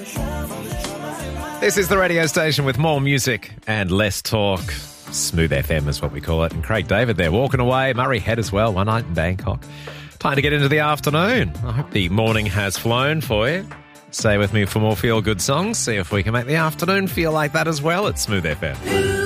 This is the radio station with more music and less talk. Smooth FM is what we call it. And Craig David there walking away. Murray Head as well, one night in Bangkok. Time to get into the afternoon. I hope the morning has flown for you. Stay with me for more feel-good songs. See if we can make the afternoon feel like that as well at Smooth FM.